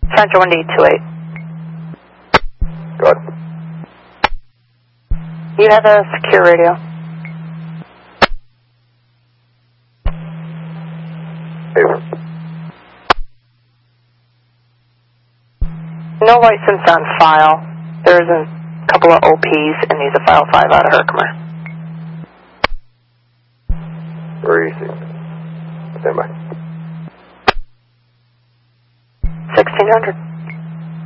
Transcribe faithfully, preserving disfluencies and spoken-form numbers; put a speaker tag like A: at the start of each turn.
A: Central one D two eight.
B: Good.
A: You have a secure radio.
B: Paper.
A: No license on file. There's a couple of O Ps and he's a file five out of Herkimer.
B: Very easy. Stand by.
A: sixteen hundred.